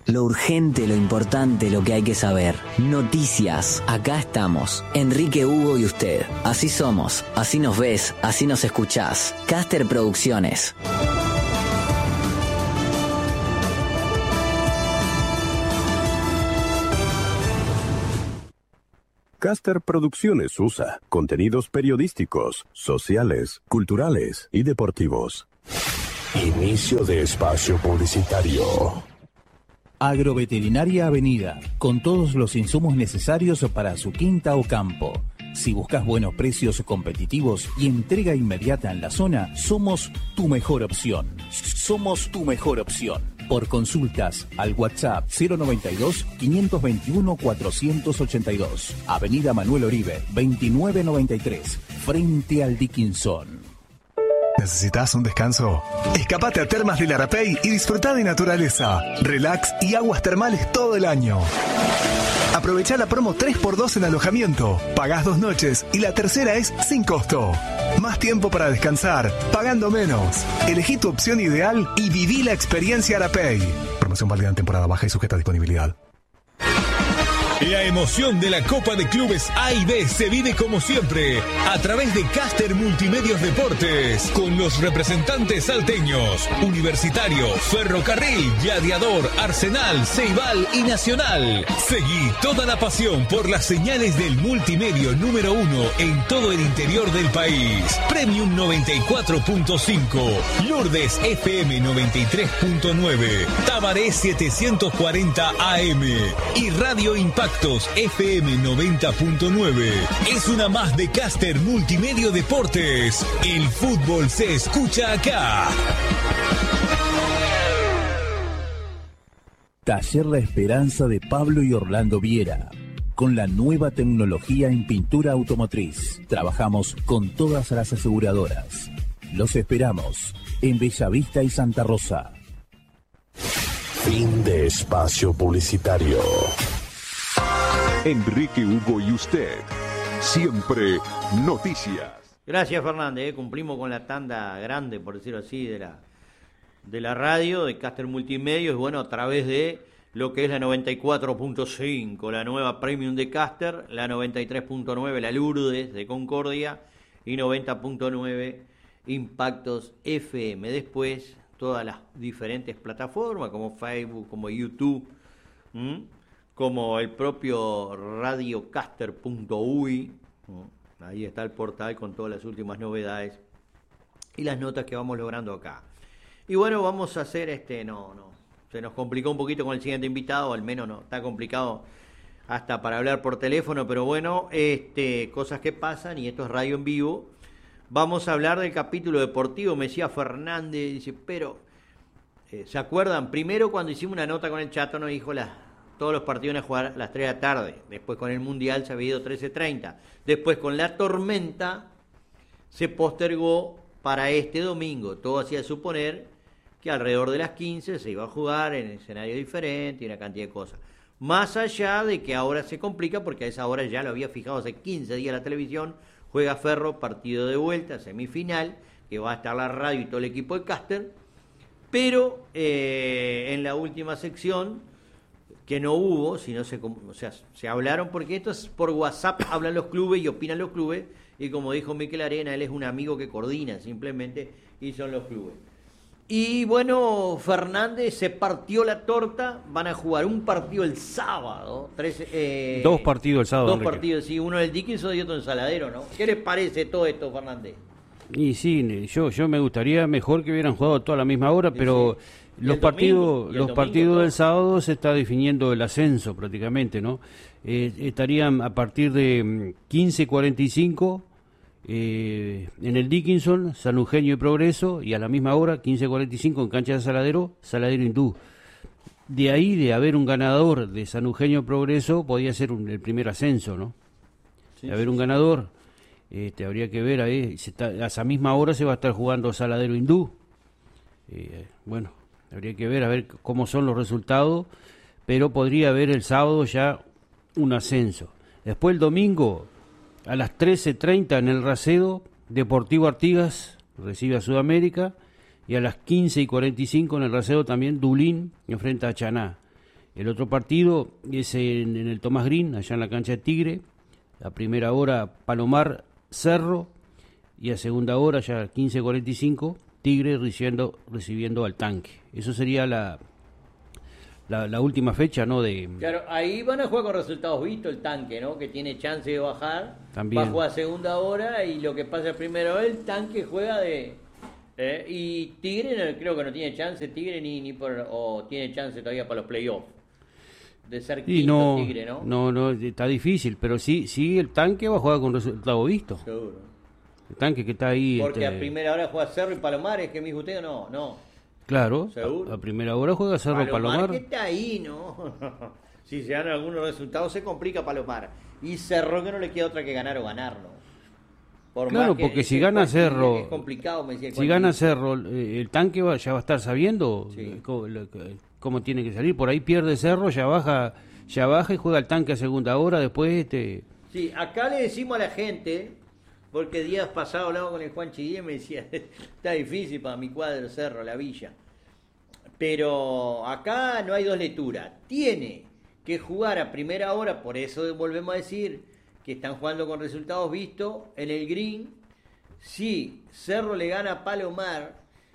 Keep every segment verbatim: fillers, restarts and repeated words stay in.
Lo urgente, lo importante, lo que hay que saber. Noticias. Acá estamos. Enrique, Hugo y usted. Así somos. Así nos ves. Así nos escuchás. Caster Producciones. Caster Producciones U S A. Contenidos periodísticos, sociales, culturales y deportivos. Inicio de espacio publicitario. Agroveterinaria Avenida, con todos los insumos necesarios para su quinta o campo. Si buscas buenos precios competitivos y entrega inmediata en la zona, somos tu mejor opción. Somos tu mejor opción. Por consultas al WhatsApp cero noventa y dos, quinientos veintiuno, cuatrocientos ochenta y dos. Avenida Manuel Oribe, veintinueve noventa y tres, frente al Dickinson. ¿Necesitas un descanso? Escapate a Termas del Arapey y disfruta de naturaleza, relax y aguas termales todo el año. Aprovecha la promo tres por dos en alojamiento. Pagás dos noches y la tercera es sin costo. Más tiempo para descansar, pagando menos. Elegí tu opción ideal y viví la experiencia Arapey. Promoción válida en temporada baja y sujeta a disponibilidad. La emoción de la Copa de Clubes A y B se vive como siempre a través de Caster Multimedios Deportes con los representantes salteños, Universitario, Ferrocarril, Gladiador, Arsenal, Ceibal y Nacional. Seguí toda la pasión por las señales del multimedio número uno en todo el interior del país. Premium noventa y cuatro punto cinco, Lourdes F M noventa y tres punto nueve, Tabaré setecientos cuarenta A M y Radio Impacto F M noventa punto nueve. Es una más de Caster Multimedio Deportes. El fútbol se escucha acá. Taller La Esperanza de Pablo y Orlando Viera. Con la nueva tecnología en pintura automotriz. Trabajamos con todas las aseguradoras. Los esperamos en Bellavista y Santa Rosa. Fin de espacio publicitario. Enrique, Hugo y usted. Siempre noticias. Gracias, Fernández. ¿eh? Cumplimos con la tanda grande, por decirlo así, de la, de la radio, de Caster Multimedios, y bueno, a través de lo que es la noventa y cuatro punto cinco, la nueva Premium de Caster, la noventa y tres punto nueve, la Lourdes de Concordia, y noventa punto nueve Impactos F M. Después, todas las diferentes plataformas, como Facebook, como YouTube, ¿Mm? como el propio radiocaster punto u i, ahí está el portal con todas las últimas novedades y las notas que vamos logrando acá. Y bueno, vamos a hacer este, no, no, se nos complicó un poquito con el siguiente invitado, al menos no, está complicado hasta para hablar por teléfono, pero bueno, este, cosas que pasan y esto es radio en vivo. Vamos a hablar del capítulo deportivo, me decía Fernández, dice, pero, eh, ¿se acuerdan? Primero cuando hicimos una nota con el Chato nos dijo la... todos los partidos iban a jugar a las tres de la tarde. Después con el Mundial se había ido trece treinta. Después con la tormenta se postergó para este domingo. Todo hacía suponer que alrededor de las quince se iba a jugar en escenario diferente y una cantidad de cosas. Más allá de que ahora se complica porque a esa hora ya lo había fijado hace quince días la televisión. Juega Ferro, partido de vuelta, semifinal, que va a estar la radio y todo el equipo de Caster. Pero eh, en la última sección... que no hubo, sino se, o sea, se hablaron, porque esto es por WhatsApp, hablan los clubes y opinan los clubes, y como dijo Miquel Arena, él es un amigo que coordina simplemente, y son los clubes. Y bueno, Fernández se partió la torta, van a jugar un partido el sábado. Tres, eh, dos partidos el sábado. Dos Enrique. partidos, sí, uno del Dickinson y otro en Saladero, ¿no? ¿Qué les parece todo esto, Fernández? Y sí, yo, yo me gustaría mejor que hubieran jugado toda a la misma hora, pero... Sí. Los partidos, los partidos del sábado se está definiendo el ascenso prácticamente, ¿no? Eh, estarían a partir de quince cuarenta y cinco eh, en el Dickinson, San Eugenio y Progreso, y a la misma hora, quince cuarenta y cinco en cancha de Saladero, Saladero Hindú. De ahí, de haber un ganador de San Eugenio Progreso, podía ser un, el primer ascenso, ¿no? Sí, de haber un ganador, este, habría que ver ahí, se está, a esa misma hora se va a estar jugando Saladero Hindú. Eh, bueno. Habría que ver a ver cómo son los resultados, pero podría haber el sábado ya un ascenso. Después el domingo, a las trece treinta en el Racedo, Deportivo Artigas recibe a Sudamérica, y a las quince y cuarenta y cinco en el Racedo también Dublín enfrenta a Chaná. El otro partido es en, en el Tomás Green, allá en la cancha de Tigre. A primera hora Palomar Cerro y a segunda hora, ya quince cuarenta y cinco, Tigre recibiendo, recibiendo al Tanque. Eso sería la, la, la última fecha, ¿no? De... Claro, ahí van a jugar con resultados vistos el Tanque, ¿no? Que tiene chance de bajar. También. Va a jugar a segunda hora y lo que pasa primero, el Tanque juega de... Eh, y Tigre no, creo que no tiene chance, Tigre ni, ni por... o tiene chance todavía para los playoffs. De ser quinto, no, Tigre, ¿no? No, no, está difícil, pero sí, sí el Tanque va a jugar con resultado visto. Seguro. El Tanque que está ahí... Porque este... a primera hora juega Cerro y Palomares, que me dijo usted, no, no. Claro, ¿seguro? A, a primera hora juega Cerro Palomar. Palomar. Que está ahí, ¿no? Si se dan algunos resultados se complica Palomar. Y Cerro que no le queda otra que ganar o ganar, ¿no? Por claro, que, porque si que gana Cerro... Es complicado, me decía el Si gana Cerro, eh, el Tanque va, ya va a estar sabiendo sí. cómo, lo, cómo tiene que salir. Por ahí pierde Cerro, ya baja... Ya baja y juega el Tanque a segunda hora, después este... Sí, acá le decimos a la gente, porque días pasados hablaba con el Juan Chidí y me decía, está difícil para mi cuadro Cerro, la Villa. Pero acá no hay dos lecturas. Tiene que jugar a primera hora, por eso volvemos a decir que están jugando con resultados vistos en el Green. Si Cerro le gana a Palomar,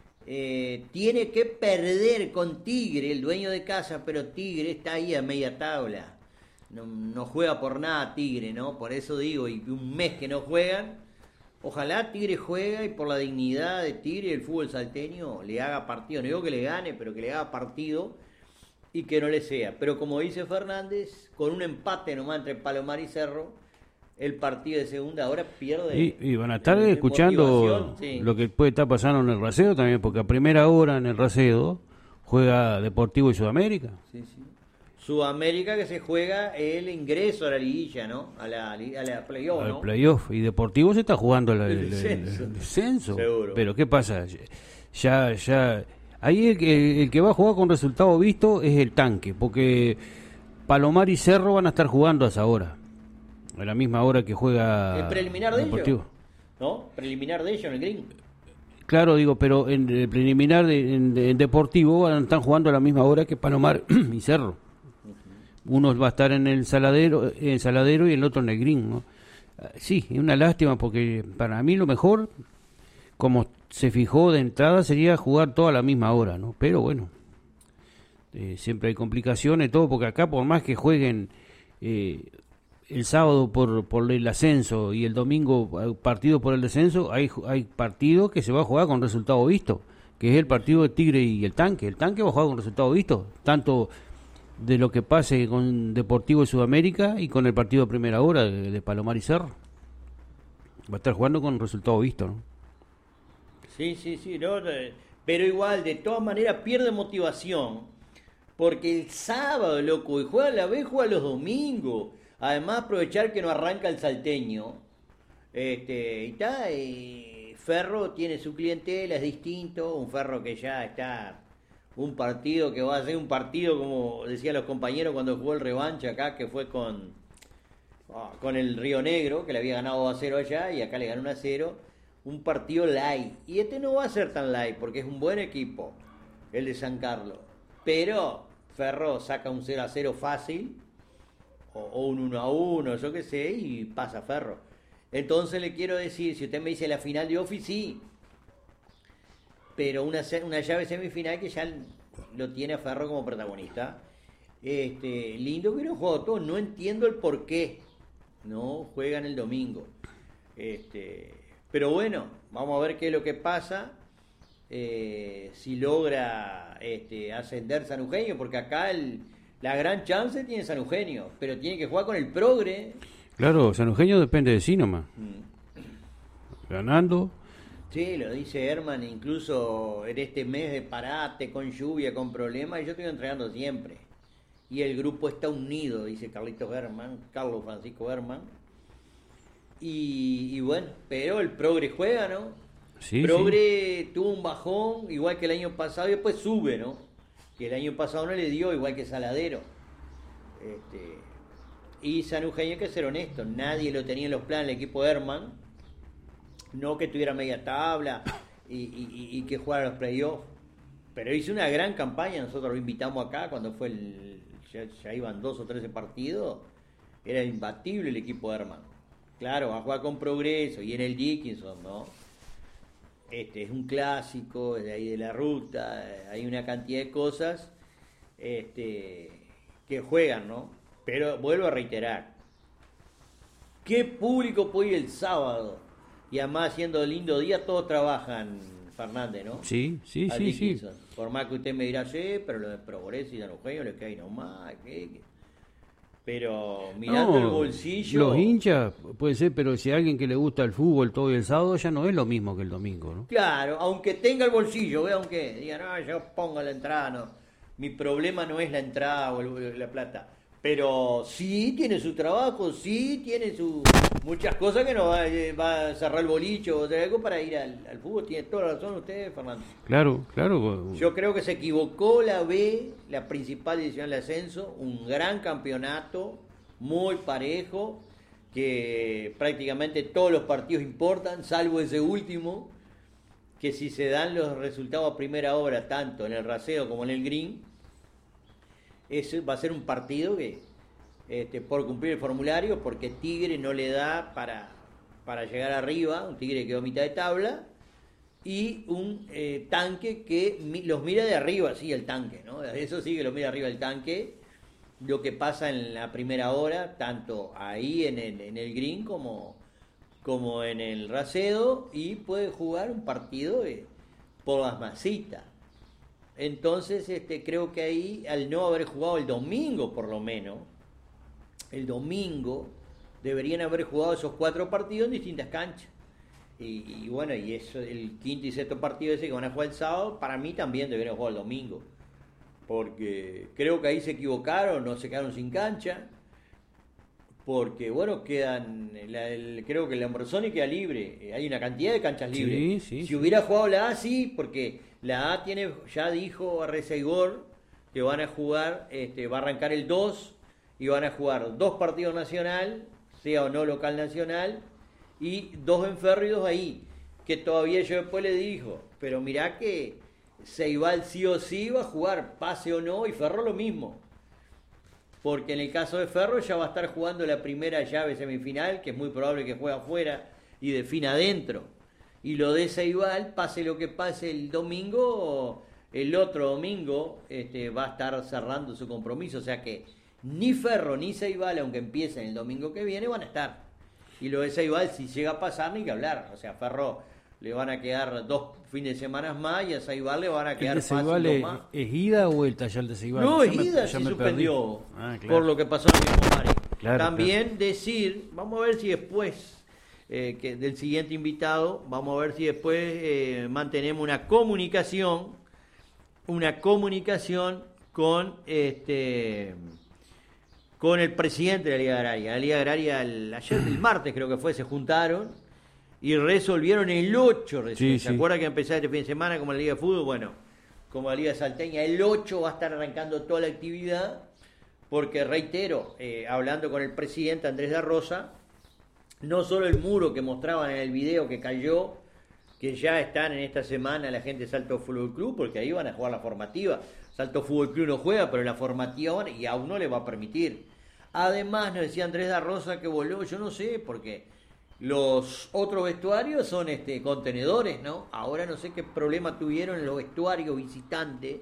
Eh, tiene que perder con Tigre, el dueño de casa, pero Tigre está ahí a media tabla, no, no juega por nada Tigre, ¿no? Por eso digo, y un mes que no juegan, ojalá Tigre juega y por la dignidad de Tigre y el fútbol salteño le haga partido, no digo que le gane, pero que le haga partido y que no le sea, pero como dice Fernández, con un empate nomás entre Palomar y Cerro, el partido de segunda hora pierde. Y, y van a estar escuchando sí. Lo que puede estar pasando en el Racedo también, porque a primera hora en el Racedo juega Deportivo y Sudamérica. Sí, sí. Sudamérica que se juega el ingreso a la liguilla, ¿no? A la, a la playoff, ¿no? Al playoff. Y Deportivo se está jugando el, el, el, descenso. el descenso. Seguro. Pero ¿qué pasa? Ya, ya. Ahí el que, el que va a jugar con resultado visto es el Tanque, porque Palomar y Cerro van a estar jugando a esa hora. A la misma hora que juega el preliminar de Deportivo. ellos, ¿no? Preliminar de ellos en el Green. Claro, digo, pero en el preliminar de, en, en Deportivo están jugando a la misma hora que Palomar y Cerro. Uh-huh. Uno va a estar en el Saladero, en Saladero y el otro en el Green, ¿no? Sí, es una lástima porque para mí lo mejor, como se fijó de entrada, sería jugar toda a la misma hora, ¿no? Pero bueno, eh, siempre hay complicaciones, todo, porque acá por más que jueguen eh, el sábado por, por el ascenso y el domingo partido por el descenso, hay, hay partido que se va a jugar con resultado visto, que es el partido de Tigre y el Tanque. El Tanque va a jugar con resultado visto, tanto de lo que pase con Deportivo de Sudamérica y con el partido de primera hora de, de Palomar y Cerro. Va a estar jugando con resultado visto, ¿no? Sí, sí, sí, no, pero igual, de todas maneras pierde motivación, porque el sábado, loco, y juega a la vez, juega los domingos. Además, aprovechar que no arranca el salteño. Este, y está, y Ferro tiene su clientela, es distinto. Un Ferro que ya está. Un partido que va a ser un partido, como decían los compañeros cuando jugó el revanche acá, que fue con, oh, con el Río Negro, que le había ganado dos a cero allá, y acá le ganó uno a cero. Un partido light. Y este no va a ser tan light, porque es un buen equipo, el de San Carlos. Pero Ferro saca un cero a cero fácil. O un uno a uno, yo qué sé, y pasa Ferro. Entonces le quiero decir, si usted me dice la final de Offi, sí, pero una, una llave semifinal que ya lo tiene a Ferro como protagonista. Este, lindo que no juega todo, no entiendo el por qué no juegan el domingo. Este, pero bueno, vamos a ver qué es lo que pasa. Eh, si logra este, ascender San Eugenio, porque acá el la gran chance tiene San Eugenio, pero tiene que jugar con el Progre. Claro, San Eugenio depende de sí nomás. Mm. Ganando. Sí, lo dice Herman, incluso en este mes de parate, con lluvia, con problemas, y yo estoy entrenando siempre. Y el grupo está unido, dice Carlitos Herman, Carlos Francisco Herman. Y, y bueno, pero el Progre juega, ¿no? Sí, Progre sí. tuvo un bajón, igual que el año pasado, y después sube, ¿no? Que el año pasado no le dio, igual que Saladero. Este, y San Eugenio, hay que ser honesto, nadie lo tenía en los planes, el equipo de Herman, no que tuviera media tabla y, y, y que jugara los playoffs. pero hizo una gran campaña, nosotros lo invitamos acá cuando fue el, ya, ya iban dos o trece partidos, era imbatible el equipo de Herman. Claro, va a jugar con Progreso y en el Dickinson, ¿no? Este es un clásico, de ahí de la ruta, hay una cantidad de cosas este, que juegan, ¿no? Pero vuelvo a reiterar, ¿qué público puede ir el sábado? Y además, siendo lindo día, todos trabajan, Fernández, ¿no? Sí, sí, Al sí, sí. Por más que usted me dirá, sí, pero lo de Progreso y de los juegos les cae nomás, ¿qué? ¿Qué? Pero mirando No, el bolsillo... Los hinchas, puede ser, pero si a alguien que le gusta el fútbol todo el sábado, ya no es lo mismo que el domingo, ¿no? Claro, aunque tenga el bolsillo, ¿ve? Aunque diga, no, yo pongo la entrada, no. Mi problema no es la entrada o el, la plata. Pero sí tiene su trabajo, sí tiene su muchas cosas que no va, va a cerrar el bolicho o algo para ir al, al fútbol. Tiene toda la razón usted, Fernando. Claro, claro. Yo creo que se equivocó la B, la principal división del ascenso, un gran campeonato, muy parejo, que prácticamente todos los partidos importan, salvo ese último, que si se dan los resultados a primera hora, tanto en el Raseo como en el Green, ese va a ser un partido que, este, por cumplir el formulario, porque Tigre no le da para, para llegar arriba, un Tigre que quedó a mitad de tabla, y un eh, tanque que mi, los mira de arriba, sí, el tanque, ¿no? Eso sí que lo mira arriba el tanque, lo que pasa en la primera hora, tanto ahí en el, en el Green como, como en el Racedo, y puede jugar un partido eh, por las masitas. Entonces, este, creo que ahí, al no haber jugado el domingo, por lo menos, el domingo, deberían haber jugado esos cuatro partidos en distintas canchas. Y, y bueno, y eso, el quinto y sexto partido ese que van a jugar el sábado, para mí también deberían jugar el domingo. Porque creo que ahí se equivocaron, no se quedaron sin cancha. Porque, bueno, quedan, la, el, creo que el Lambrosoni queda libre. Hay una cantidad de canchas libres. Sí, sí, si sí. hubiera jugado la A, sí, porque la A tiene, ya dijo a Rezaigor que van a jugar, este, va a arrancar el dos y van a jugar dos partidos nacional, sea o no local nacional, y dos en Ferro y dos ahí. Que todavía yo después le dijo, pero mirá que Ceibal sí o sí va a jugar, pase o no, y Ferro lo mismo. Porque en el caso de Ferro ya va a estar jugando la primera llave semifinal, que es muy probable que juegue afuera y defina adentro. Y lo de Ceibal, pase lo que pase el domingo, el otro domingo este, va a estar cerrando su compromiso. O sea que ni Ferro ni Ceibal, aunque empiecen el domingo que viene, van a estar. Y lo de Ceibal, si llega a pasar, ni que hablar. O sea, Ferro le van a quedar dos fines de semana más y a Ceibal le van a quedar fácil dos más. ¿Es ida o vuelta ya el de Ceibal? No, ya es me, ida, ya se me suspendió ah, claro. por lo que pasó en el mismo Mari. Claro, También claro. decir, vamos a ver si después eh, que del siguiente invitado, vamos a ver si después eh, mantenemos una comunicación, una comunicación con este con el presidente de la Liga Agraria. La Liga Agraria el, ayer, el martes creo que fue, se juntaron y resolvieron el ocho recién. Sí, ¿Se sí. acuerda que empezó este fin de semana como la Liga de Fútbol? Bueno, como la Liga Salteña, el ocho va a estar arrancando toda la actividad, porque reitero, eh, hablando con el presidente Andrés da Rosa, no solo el muro que mostraban en el video que cayó, que ya están en esta semana la gente de Salto Fútbol Club, porque ahí van a jugar la formativa. Salto Fútbol Club no juega, pero la formativa van, y aún no le va a permitir. Además, nos decía Andrés da Rosa que voló, yo no sé, porque los otros vestuarios son este contenedores, ¿no? Ahora no sé qué problema tuvieron en los vestuarios visitantes,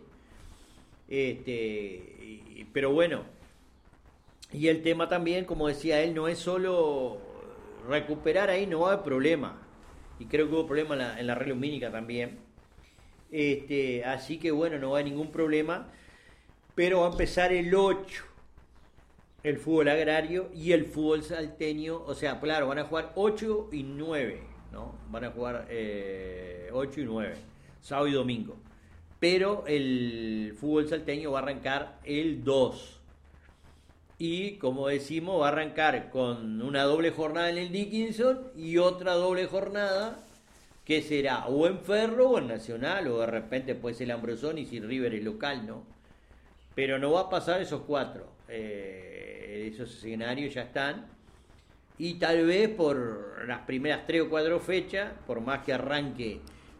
este, pero bueno. Y el tema también, como decía él, no es solo recuperar ahí, no va a haber problema. Y creo que hubo problema en la, en la red lumínica también. Este, así que bueno, no va a haber ningún problema. Pero va a empezar el ocho. El fútbol agrario y el fútbol salteño. O sea, claro, van a jugar ocho y nueve, ¿no? Van a jugar eh, ocho y nueve, sábado y domingo. Pero el fútbol salteño va a arrancar el dos. Y como decimos, va a arrancar con una doble jornada en el Dickinson y otra doble jornada que será o en Ferro o en Nacional, o de repente puede ser el Ambrosoni si River es local, ¿no? Pero no va a pasar esos cuatro. Eh, esos escenarios ya están. Y tal vez por las primeras tres o cuatro fechas, por más que arranque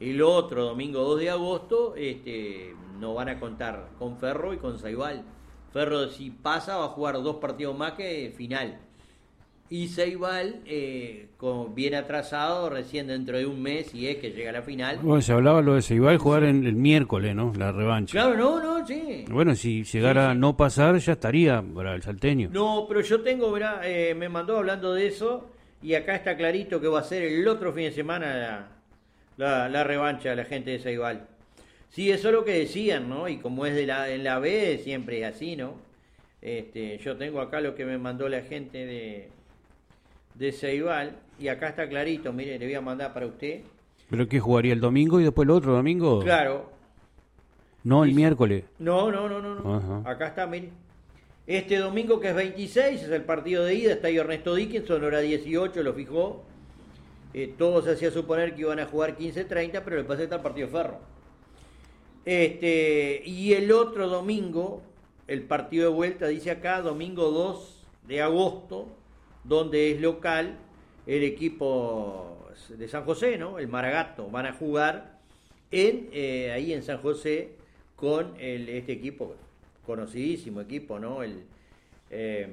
El otro domingo dos de agosto este, no van a contar con Ferro y con Ceibal. Ferro, si pasa, va a jugar dos partidos más que final. Y Ceibal, eh, con, bien atrasado, recién dentro de un mes, y es que llega a la final. Bueno, se hablaba lo de Ceibal jugar en el miércoles, ¿no? La revancha. Claro, no, no, sí. Bueno, si llegara sí, sí. a no pasar, ya estaría para el salteño. No, pero yo tengo, mirá, eh, me mandó hablando de eso, y acá está clarito que va a ser el otro fin de semana la, la, la revancha de la gente de Ceibal. Sí, eso es lo que decían, ¿no? Y como es de la, en la B, siempre es así, ¿no? Este, yo tengo acá lo que me mandó la gente de... de Ceibal, y acá está clarito, mire, le voy a mandar para usted. ¿Pero qué jugaría el domingo y después el otro domingo? Claro. No, el y, miércoles. No, no, no, no, no. Ajá. Acá está, mire. Este domingo, que es veintiséis, es el partido de ida, está ahí Ernesto Dickinson, hora dieciocho, lo fijó. Eh, todo se hacía suponer que iban a jugar quince treinta, pero le pasa que está el partido de Ferro. Este, y el otro domingo, el partido de vuelta, dice acá, domingo dos de agosto, donde es local el equipo de San José, ¿no? El Maragato. Van a jugar en eh, ahí en San José con el, este equipo, conocidísimo equipo, ¿no? El eh,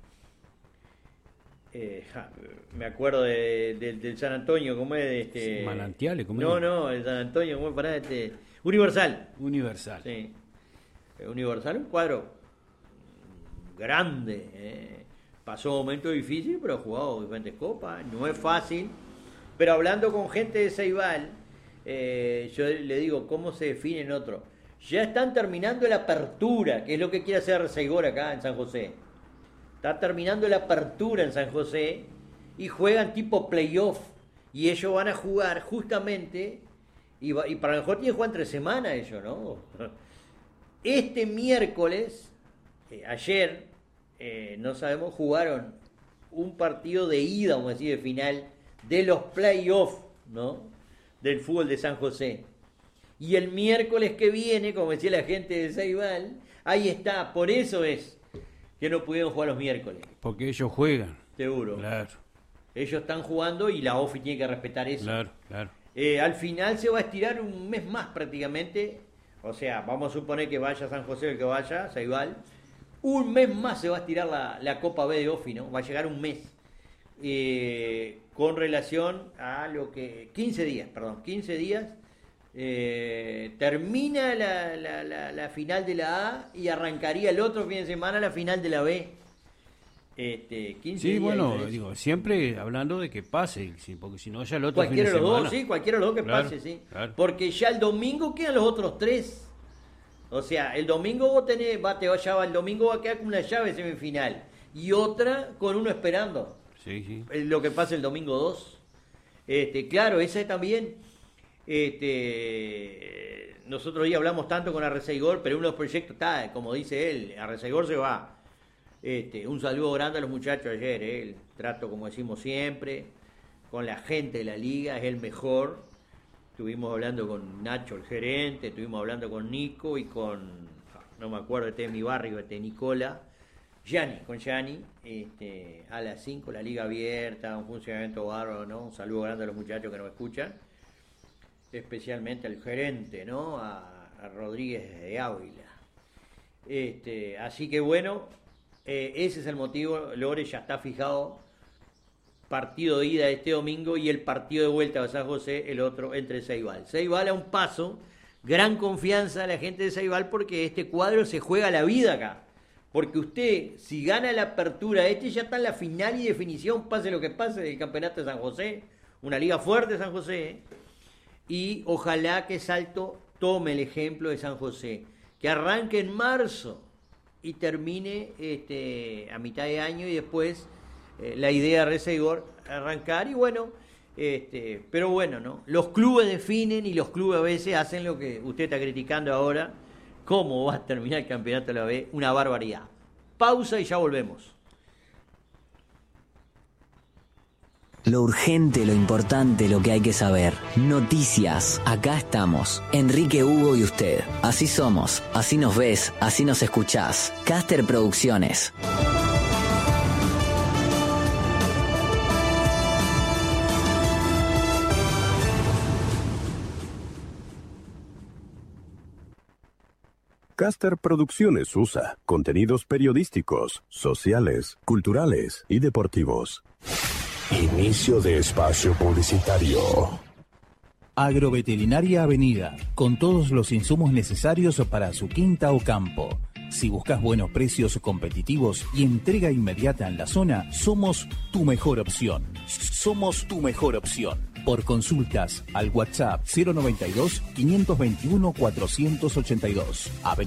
eh, ja, me acuerdo de, de, del San Antonio, ¿cómo es? Este, Manantiales, ¿cómo no, es? No, el San Antonio, ¿cómo es? Para este Universal. Universal. Sí. Universal, un cuadro grande, eh. Pasó momentos difíciles, pero ha jugado diferentes copas. No es fácil. Pero hablando con gente de Ceibal, eh, yo le digo, ¿cómo se define en otro? Ya están terminando la apertura, que es lo que quiere hacer Ceibor acá en San José. Está terminando la apertura en San José y juegan tipo playoff. Y ellos van a jugar justamente, y, va, y para lo mejor tienen que jugar entre semana ellos, ¿no? Este miércoles, eh, ayer... Eh, no sabemos, jugaron un partido de ida, vamos a decir, de final de los playoffs, ¿no? Del fútbol de San José. Y el miércoles que viene, como decía la gente de Ceibal, ahí está, por eso es que no pudieron jugar los miércoles. Porque ellos juegan. Seguro. Claro. Ellos están jugando y la O F I tiene que respetar eso. Claro, claro. Eh, al final se va a estirar un mes más prácticamente, o sea, vamos a suponer que vaya San José el que vaya, Ceibal. Un mes más se va a estirar la, la Copa B de O F I, ¿no? Va a llegar un mes. Eh, con relación a lo que... quince días, perdón. quince días. Eh, termina la, la, la, la final de la A y arrancaría el otro fin de semana la final de la B. Este, quince sí, días bueno, digo, siempre hablando de que pase, porque si no ya el otro fin de semana... Cualquiera de los dos, sí, cualquiera de los dos que claro, pase, sí. Claro. Porque ya el domingo quedan los otros tres. O sea, el domingo vos tenés, va, te va, ya va, el domingo va a quedar con una llave semifinal y otra con uno esperando. Sí, sí. Lo que pasa el domingo dos. Este, claro, esa también. Este, nosotros hoy hablamos tanto con Arreceigor, pero uno de los proyectos está, como dice él, Arreceigor se va. Este, un saludo grande a los muchachos ayer, eh, el trato, como decimos siempre, con la gente de la liga, es el mejor. Estuvimos hablando con Nacho, el gerente, estuvimos hablando con Nico y con, no me acuerdo, este de mi barrio, este de Nicola, Gianni, con Gianni, este, a las cinco, la liga abierta, un funcionamiento bárbaro, ¿no? Un saludo grande a los muchachos que nos escuchan, especialmente al gerente, ¿no? A, a Rodríguez de Ávila. Este, así que bueno, eh, ese es el motivo, Lore ya está fijado. Partido de ida este domingo y el partido de vuelta a San José, el otro entre Ceibal. Ceibal a un paso, gran confianza a la gente de Ceibal porque este cuadro se juega la vida acá. Porque usted, si gana la apertura, este ya está en la final y definición, pase lo que pase, del campeonato de San José. Una liga fuerte de San José. ¿eh? Y ojalá que Salto tome el ejemplo de San José. Que arranque en marzo y termine este, a mitad de año y después... Eh, la idea de Arreceigor arrancar y bueno, este, pero bueno, ¿no? Los clubes definen y los clubes a veces hacen lo que usted está criticando ahora, cómo va a terminar el campeonato de la B, una barbaridad. Pausa y ya volvemos. Lo urgente, lo importante, lo que hay que saber. Noticias. Acá estamos. Enrique, Hugo y usted. Así somos. Así nos ves. Así nos escuchás. Caster Producciones. Caster Producciones U S A. Contenidos periodísticos, sociales, culturales y deportivos. Inicio de espacio publicitario. Agroveterinaria Avenida, con todos los insumos necesarios para su quinta o campo. Si buscas buenos precios competitivos y entrega inmediata en la zona, somos tu mejor opción. Somos tu mejor opción. Por consultas al WhatsApp cero noventa y dos, quinientos veintiuno, cuatrocientos ochenta y dos. Avenida